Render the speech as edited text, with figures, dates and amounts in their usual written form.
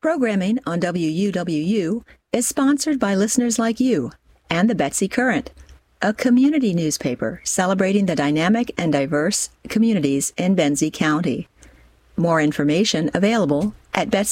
Programming on WUWU is sponsored by listeners like you and the Betsy Current, a community newspaper celebrating the dynamic and diverse communities in Benzie County. More information available at Betsy.